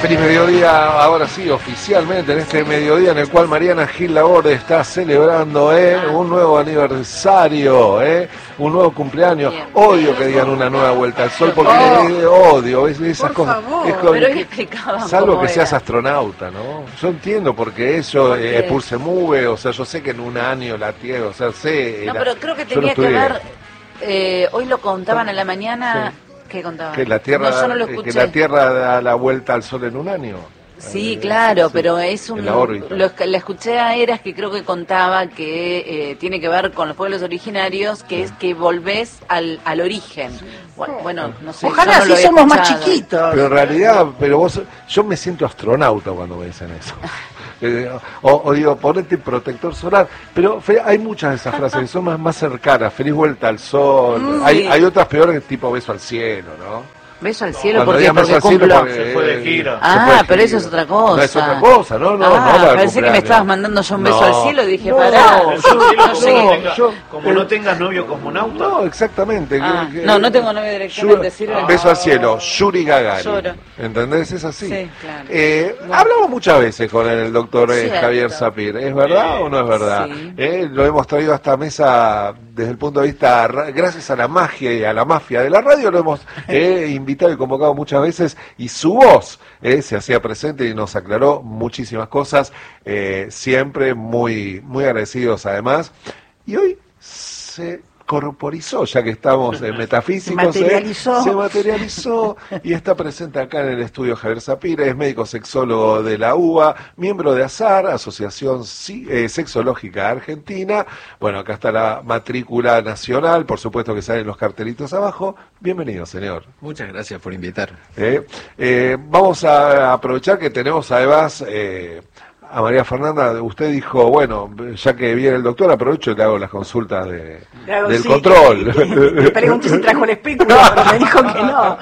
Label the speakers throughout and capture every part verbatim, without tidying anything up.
Speaker 1: Feliz mediodía, ahora sí, oficialmente, en este mediodía en el cual Mariana Gil Laborde está celebrando eh, un nuevo aniversario, eh, un nuevo cumpleaños. Odio que digan una nueva vuelta al sol, porque oh, eh, odio es, esas
Speaker 2: por
Speaker 1: cosas.
Speaker 2: Favor.
Speaker 1: Es como,
Speaker 3: pero hoy explicaban
Speaker 1: salvo que
Speaker 3: era.
Speaker 1: seas astronauta, ¿no? Yo entiendo porque eso eh, pulse move, o sea, yo sé que en un año la Tierra, o sea, sé...
Speaker 3: No,
Speaker 1: era,
Speaker 3: pero creo que tenía que ver, eh, hoy lo contaban en la mañana... Sí. ¿Qué contaban?
Speaker 1: Que la Tierra,
Speaker 3: no, yo no lo escuché.
Speaker 1: Que la Tierra da la vuelta al Sol en un año.
Speaker 3: Sí,
Speaker 1: eh,
Speaker 3: claro,
Speaker 1: sí,
Speaker 3: pero es un... Lo, la escuché a Eras que creo que contaba que eh, tiene que ver con los pueblos originarios, que es que volvés al, al origen. Bueno, bueno, no sé.
Speaker 2: Ojalá
Speaker 3: no
Speaker 2: si somos más chiquitos.
Speaker 1: Pero en realidad, pero vos, yo me siento astronauta cuando me dicen eso. O, o digo, ponete protector solar, pero fe, hay muchas de esas frases que son más, más cercanas, feliz vuelta al sol, mm, hay, sí. hay otras peores tipo beso al cielo, ¿no?
Speaker 3: Beso al cielo
Speaker 1: Cuando
Speaker 3: porque, porque
Speaker 1: al
Speaker 3: cumplo.
Speaker 1: Cielo porque,
Speaker 4: se fue de gira.
Speaker 3: Ah,
Speaker 1: fue de
Speaker 3: pero
Speaker 1: gira.
Speaker 3: eso es otra cosa.
Speaker 1: No, es otra cosa, no, no,
Speaker 3: ah,
Speaker 1: no.
Speaker 3: Pensé que me estabas mandando yo un beso
Speaker 1: no,
Speaker 3: al cielo y dije,
Speaker 1: no,
Speaker 3: pará.
Speaker 1: No,
Speaker 4: yo,
Speaker 1: no,
Speaker 4: no, tenga,
Speaker 1: yo,
Speaker 4: como no tengas novio cosmonauta.
Speaker 1: No, exactamente.
Speaker 3: Ah,
Speaker 1: que, que,
Speaker 3: no, no tengo novio directamente.
Speaker 1: Sirve, ah, beso al cielo, Yuri Gagarin. Lloro. ¿Entendés? Es así.
Speaker 3: Sí, claro.
Speaker 1: Eh, bueno. Hablamos muchas veces con el doctor eh, Javier Sapir. ¿Es verdad sí. o no es verdad? Sí. Eh, lo hemos traído a esta mesa desde el punto de vista, gracias a la magia y a la mafia de la radio, lo hemos eh, invitado y convocado muchas veces y su voz eh, se hacía presente y nos aclaró muchísimas cosas, eh, siempre muy, muy agradecidos además. Y hoy se corporizó, ya que estamos en metafísicos,
Speaker 2: se materializó,
Speaker 1: eh, se materializó y está presente acá en el estudio Javier Sapir, es médico sexólogo de la U B A, miembro de ASAR, Asociación eh, Sexológica Argentina. Bueno, acá está la matrícula nacional, por supuesto que salen los cartelitos abajo. Bienvenido, señor.
Speaker 5: Muchas gracias por invitar.
Speaker 1: Eh, eh, vamos a aprovechar que tenemos además... Eh, a María Fernanda, usted dijo, bueno, ya que viene el doctor, aprovecho y le hago las consultas de, hago, del sí, control.
Speaker 2: Le pregunté si trajo el espéculo, pero me dijo que no.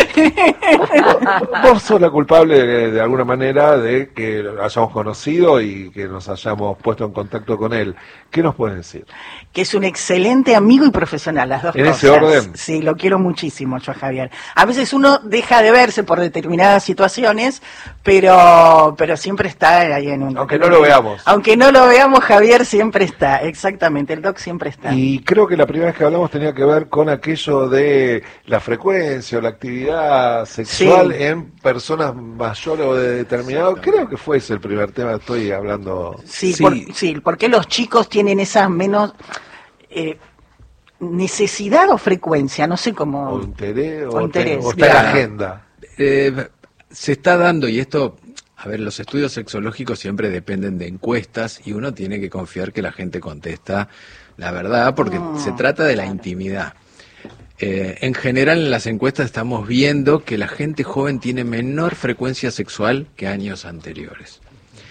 Speaker 1: Vos sos la culpable de, de alguna manera de que lo hayamos conocido y que nos hayamos puesto en contacto con él. ¿Qué nos puede decir?
Speaker 2: Que es un excelente amigo y profesional, las dos
Speaker 1: ¿En
Speaker 2: cosas.
Speaker 1: ese orden?
Speaker 2: Sí, lo quiero muchísimo yo a Javier. A veces uno deja de verse por determinadas situaciones, pero pero siempre está ahí en un...
Speaker 1: Aunque no lo veamos.
Speaker 2: Aunque no lo veamos, Javier siempre está, exactamente, el doc siempre está.
Speaker 1: Y creo que la primera vez que hablamos tenía que ver con aquello de la frecuencia o la actividad sexual sí. en personas mayores o de determinado. Creo que fue ese el primer tema, estoy hablando...
Speaker 2: Sí, sí. Por, sí porque los chicos tienen esas menos... Eh, necesidad o frecuencia, no sé cómo...
Speaker 1: O interés, o,
Speaker 2: o, interés,
Speaker 1: o está en la agenda.
Speaker 5: Eh, se está dando, y esto... A ver, los estudios sexológicos siempre dependen de encuestas y uno tiene que confiar que la gente contesta la verdad porque oh, se trata de la intimidad. Eh, en general en las encuestas estamos viendo que la gente joven tiene menor frecuencia sexual que años anteriores.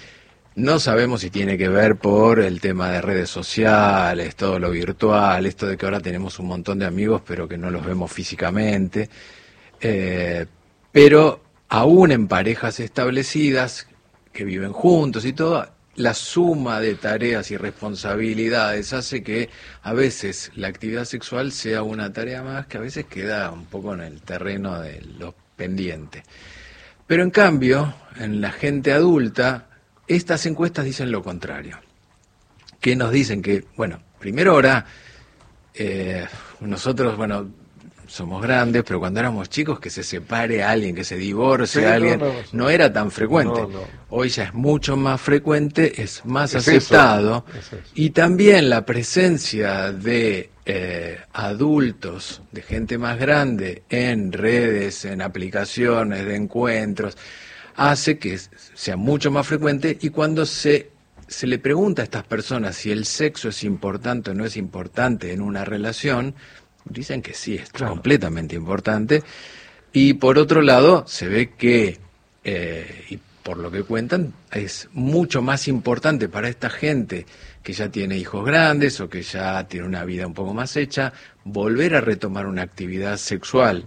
Speaker 5: No sabemos si tiene que ver por el tema de redes sociales, todo lo virtual, esto de que ahora tenemos un montón de amigos pero que no los vemos físicamente, eh, pero... Aún en parejas establecidas, que viven juntos y todo, la suma de tareas y responsabilidades hace que a veces la actividad sexual sea una tarea más que a veces queda un poco en el terreno de lo pendiente. Pero en cambio, en la gente adulta, estas encuestas dicen lo contrario. Que nos dicen que, bueno, primero ahora, eh, nosotros, bueno... somos grandes, pero cuando éramos chicos que se separe alguien, que se divorcie sí, alguien, no, no, no, no era tan frecuente. No, no. Hoy ya es mucho más frecuente, es más es aceptado, eso, es eso. Y también la presencia de eh, adultos, de gente más grande en redes, en aplicaciones de encuentros, hace que sea mucho más frecuente y cuando se, se le pregunta a estas personas si el sexo es importante o no es importante en una relación, dicen que sí, es claro. completamente importante. Y por otro lado, se ve que, eh, y por lo que cuentan, es mucho más importante para esta gente que ya tiene hijos grandes o que ya tiene una vida un poco más hecha, volver a retomar una actividad sexual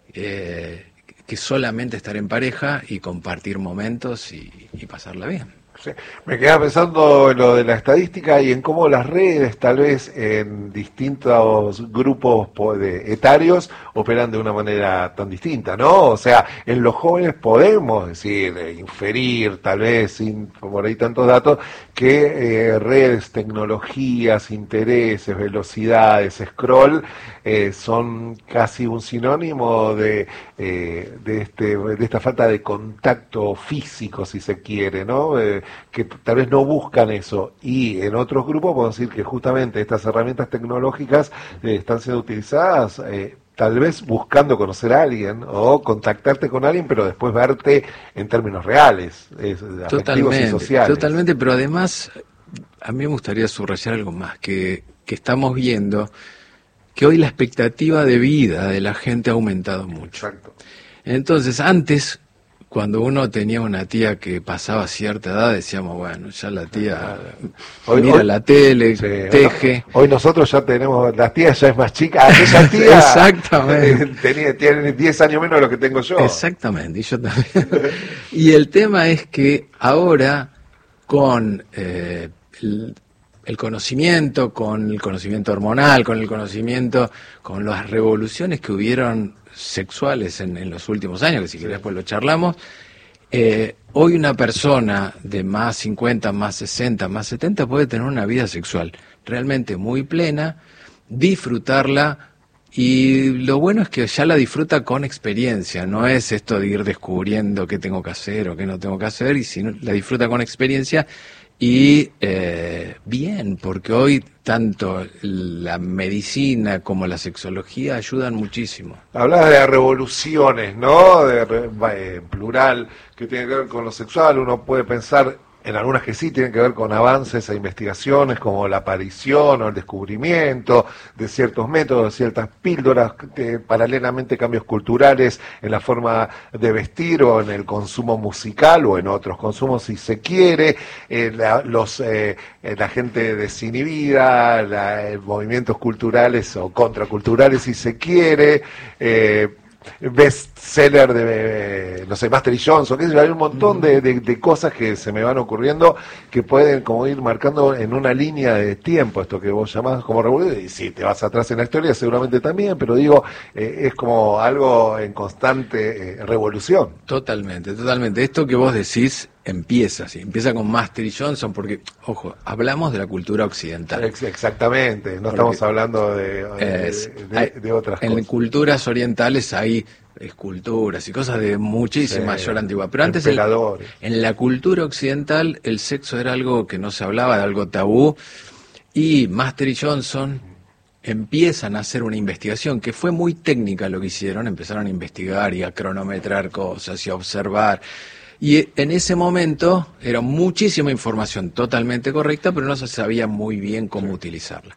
Speaker 5: eh, que solamente estar en pareja y compartir momentos y, y pasarla bien.
Speaker 1: Sí. Me quedaba pensando en lo de la estadística y en cómo las redes, tal vez en distintos grupos de etarios, operan de una manera tan distinta, ¿no? O sea, en los jóvenes podemos decir, inferir, tal vez, sin por ahí tantos datos, que eh, redes, tecnologías, intereses, velocidades, scroll, eh, son casi un sinónimo de, eh, de, este, de esta falta de contacto físico, si se quiere, ¿no? Eh, que tal vez no buscan eso, y en otros grupos podemos decir que justamente estas herramientas tecnológicas eh, están siendo utilizadas eh, tal vez buscando conocer a alguien o contactarte con alguien, pero después verte en términos reales, es, afectivos y sociales.
Speaker 5: Totalmente, pero además a mí me gustaría subrayar algo más, que, que estamos viendo que hoy la expectativa de vida de la gente ha aumentado mucho. Exacto. Entonces, antes, cuando uno tenía una tía que pasaba cierta edad, decíamos, bueno, ya la tía hoy, mira hoy, la tele, sí, teje.
Speaker 1: Hoy nosotros ya tenemos, la tía ya es más chica, aquella tía
Speaker 5: exactamente.
Speaker 1: Tenía, tiene diez años menos de lo que tengo yo.
Speaker 5: Exactamente, y yo también. Y el tema es que ahora, con eh, el, el conocimiento, con el conocimiento hormonal, con el conocimiento, con las revoluciones que hubieron sexuales en, en los últimos años, que si querés después lo charlamos, eh, hoy una persona de más cincuenta, más sesenta, más setenta puede tener una vida sexual realmente muy plena, disfrutarla, y lo bueno es que ya la disfruta con experiencia, no es esto de ir descubriendo qué tengo que hacer o qué no tengo que hacer, y si no, la disfruta con experiencia. Y eh, bien, porque hoy tanto la medicina como la sexología ayudan muchísimo.
Speaker 1: Hablabas de revoluciones, ¿no? De, eh, plural, que tiene que ver con lo sexual. Uno puede pensar en algunas que sí tienen que ver con avances e investigaciones, como la aparición o el descubrimiento de ciertos métodos, de ciertas píldoras, de, paralelamente cambios culturales en la forma de vestir o en el consumo musical o en otros consumos, si se quiere, eh, la, los, eh, la gente desinhibida, la, eh, movimientos culturales o contraculturales, si se quiere, eh, bestseller de, no sé, Master y Johnson, qué sé yo, hay un montón de, de, de cosas que se me van ocurriendo que pueden como ir marcando en una línea de tiempo esto que vos llamás como revolución, y si te vas atrás en la historia seguramente también, pero digo, eh, es como algo en constante eh, revolución.
Speaker 5: Totalmente, totalmente. Esto que vos decís empieza así, empieza con Master y Johnson, porque, ojo, hablamos de la cultura occidental.
Speaker 1: Exactamente, no porque estamos hablando de, de,
Speaker 5: es,
Speaker 1: de,
Speaker 5: hay,
Speaker 1: de otras
Speaker 5: en
Speaker 1: cosas. En
Speaker 5: culturas orientales hay esculturas y cosas de muchísima sí, mayor antigüedad, pero antes el, en la cultura occidental el sexo era algo que no se hablaba, era algo tabú, y Master y Johnson empiezan a hacer una investigación que fue muy técnica lo que hicieron, empezaron a investigar y a cronometrar cosas y a observar. Y en ese momento era muchísima información totalmente correcta, pero no se sabía muy bien cómo sí. utilizarla.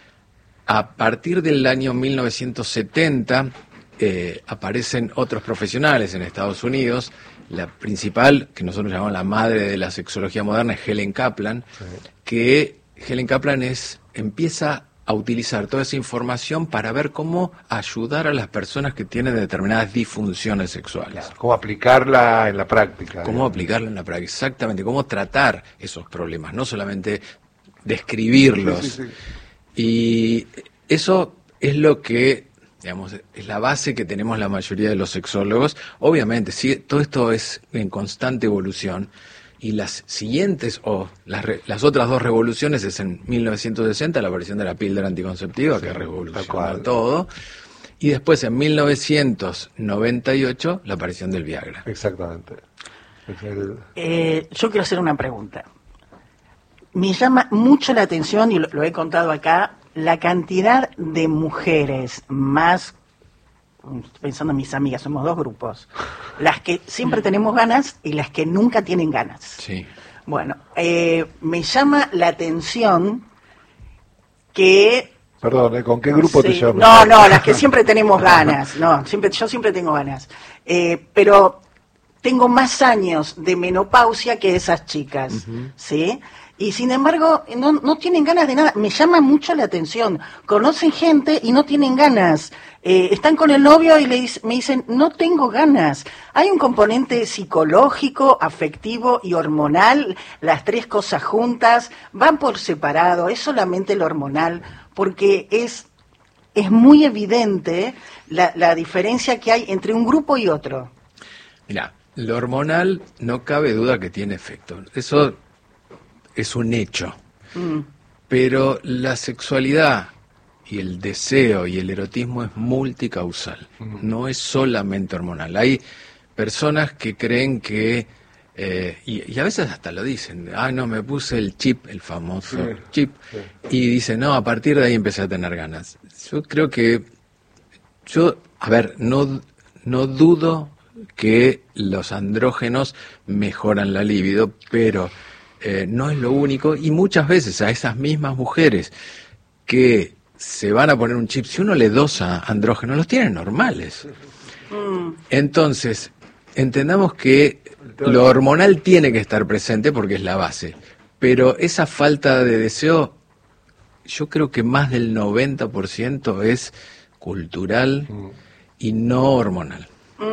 Speaker 5: A partir del año mil novecientos setenta eh, aparecen otros profesionales en Estados Unidos. La principal, que nosotros llamamos la madre de la sexología moderna, es Helen Kaplan, sí. que Helen Kaplan es, empieza a utilizar toda esa información para ver cómo ayudar a las personas que tienen determinadas disfunciones sexuales.
Speaker 1: Cómo aplicarla en la práctica.
Speaker 5: Cómo digamos. aplicarla en la práctica, exactamente. Cómo tratar esos problemas, no solamente describirlos. Sí, sí, sí. Y eso es lo que, digamos, es la base que tenemos la mayoría de los sexólogos. Obviamente, sí, todo esto es en constante evolución. Y las siguientes, o oh, las, re, las otras dos revoluciones es en mil novecientos sesenta, la aparición de la píldora anticonceptiva, sí, que revolucionó todo. Y después, en mil novecientos noventa y ocho, la aparición del Viagra.
Speaker 1: Exactamente.
Speaker 2: Eh, yo quiero hacer una pregunta. Me llama mucho la atención, y lo, lo he contado acá, la cantidad de mujeres más, pensando en mis amigas, somos dos grupos, las que siempre tenemos ganas y las que nunca tienen ganas.
Speaker 5: Sí.
Speaker 2: Bueno, eh, me llama la atención que...
Speaker 1: Perdón, ¿eh? ¿Con qué grupo sí, te llamas?
Speaker 2: No, no, las que siempre tenemos ganas, no, siempre, yo siempre tengo ganas. Eh, pero tengo más años de menopausia que esas chicas, uh-huh. ¿sí? Y sin embargo, no, no tienen ganas de nada. Me llama mucho la atención. Conocen gente y no tienen ganas. Eh, están con el novio y le dice, me dicen, no tengo ganas. Hay un componente psicológico, afectivo y hormonal, las tres cosas juntas, van por separado, es solamente lo hormonal, porque es, es muy evidente la, la diferencia que hay entre un grupo y otro.
Speaker 5: Mira, lo hormonal no cabe duda que tiene efecto. Eso es un hecho. Mm. Pero la sexualidad y el deseo y el erotismo es multicausal, mm. no es solamente hormonal. Hay personas que creen que, eh, y, y a veces hasta lo dicen, ah, no, me puse el chip, el famoso sí, chip, sí. y dicen, no, a partir de ahí empecé a tener ganas. Yo creo que, yo, a ver, no, no dudo que los andrógenos mejoran la libido, pero eh, no es lo único, y muchas veces a esas mismas mujeres que se van a poner un chip, si uno le dosa andrógenos, los tienen normales. Entonces, entendamos que lo hormonal tiene que estar presente porque es la base, pero esa falta de deseo, yo creo que más del noventa por ciento es cultural y no hormonal.